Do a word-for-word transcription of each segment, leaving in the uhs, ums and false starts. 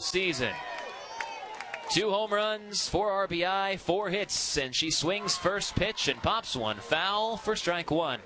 postseason. Two home runs, four R B I, four hits, and she swings first pitch and pops one foul for strike one.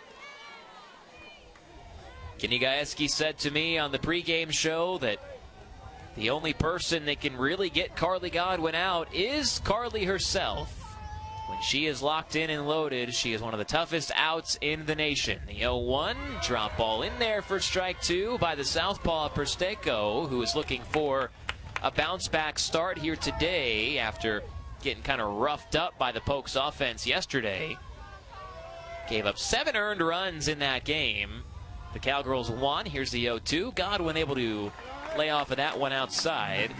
Kenny Gajewski said to me on the pregame show that the only person that can really get Carly Godwin out is Carly herself. When she is locked in and loaded, she is one of the toughest outs in the nation. The oh one, drop ball in there for strike two by the southpaw Persteco, who is looking for a bounce-back start here today after getting kind of roughed up by the Pokes offense yesterday. Gave up seven earned runs in that game. The Cowgirls won. Here's the oh two. Godwin able to lay off of that one outside.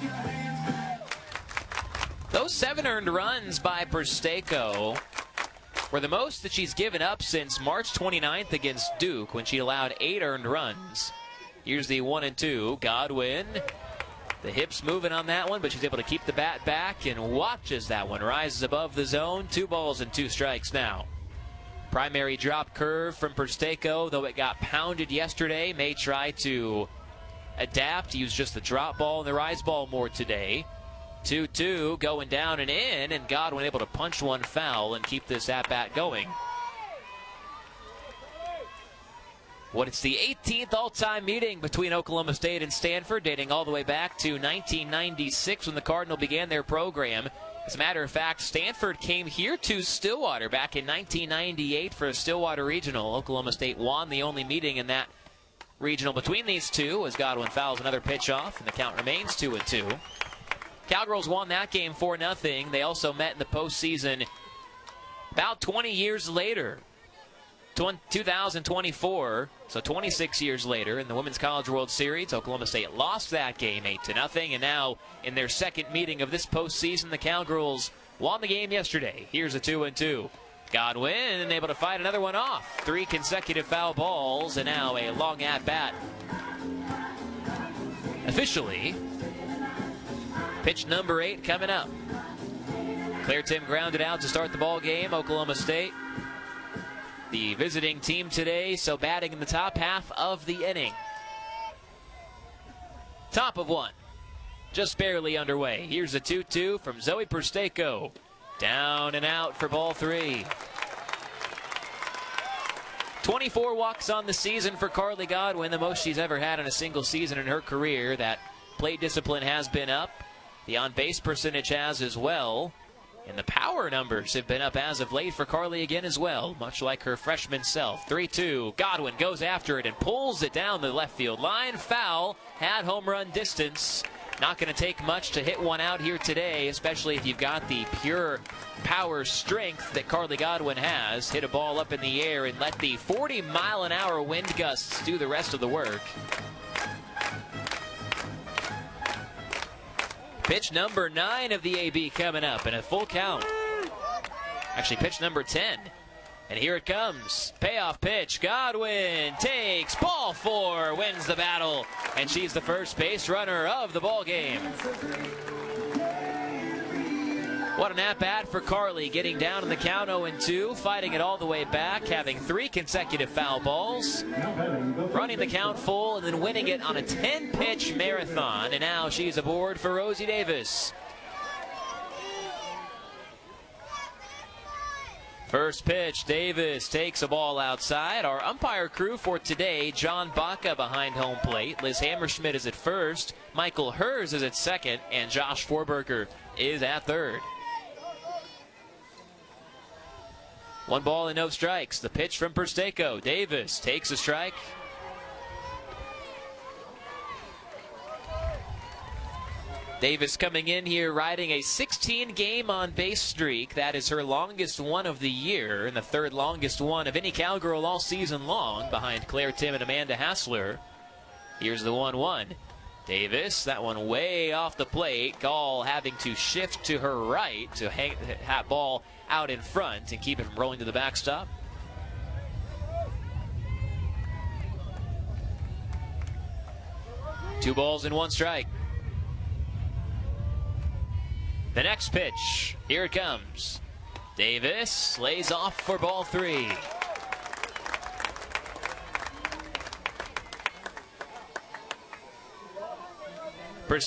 Those seven earned runs by Persteco were the most that she's given up since March twenty-ninth against Duke, when she allowed eight earned runs. Here's the one and two. Godwin, the hips moving on that one, but she's able to keep the bat back and watches that one. Rises above the zone. Two balls and two strikes now. Primary drop curve from Persteco, though it got pounded yesterday. May try to adapt, use just the drop ball and the rise ball more today. two two going down and in, and Godwin able to punch one foul and keep this at-bat going. What it's the eighteenth all-time meeting between Oklahoma State and Stanford, dating all the way back to nineteen ninety-six when the Cardinal began their program. As a matter of fact, Stanford came here to Stillwater back in nineteen ninety-eight for a Stillwater Regional. Oklahoma State won the only meeting in that regional between these two as Godwin fouls another pitch off, and the count remains two and two. Cowgirls won that game four nothing. They also met in the postseason about twenty years later, two thousand twenty-four, so twenty-six years later in the Women's College World Series. Oklahoma State lost that game eight to nothing, and now in their second meeting of this postseason, the Cowgirls won the game yesterday. Here's a two and two. Godwin able to fight another one off. Three consecutive foul balls, and now a long at-bat. Officially, pitch number eight coming up. Claire Tim grounded out to start the ball game. Oklahoma State, the visiting team today, so batting in the top half of the inning. Top of one, just barely underway. Here's a two two from Zoe Persteco. Down and out for ball three. twenty-four walks on the season for Carly Godwin, the most she's ever had in a single season in her career. That plate discipline has been up. The on-base percentage has as well. And the power numbers have been up as of late for Carly again as well, much like her freshman self. three two. Godwin goes after it and pulls it down the left field line. Foul at home run distance. Not going to take much to hit one out here today, especially if you've got the pure power strength that Carly Godwin has. Hit a ball up in the air and let the forty mile an hour wind gusts do the rest of the work. Pitch number nine of the A B coming up, and a full count. Actually, pitch number ten. And here it comes. Payoff pitch. Godwin takes ball four, wins the battle, and she's the first base runner of the ball game. What an at-bat for Carly, getting down in the count oh and two, fighting it all the way back, having three consecutive foul balls, running the count full, and then winning it on a ten pitch marathon. And now she's aboard for Rosie Davis. First pitch, Davis takes a ball outside. Our umpire crew for today, John Baca behind home plate. Liz Hammerschmidt is at first. Michael Hers is at second. And Josh Forberger is at third. One ball and no strikes. The pitch from Persteco. Davis takes a strike. Davis coming in here riding a sixteen game on base streak. That is her longest one of the year and the third longest one of any Cowgirl all season long, behind Claire Tim and Amanda Hassler. Here's the one one. Davis, that one way off the plate. Gall having to shift to her right to hang that ball out in front and keep it from rolling to the backstop. Two balls and one strike. The next pitch, here it comes. Davis lays off for ball three.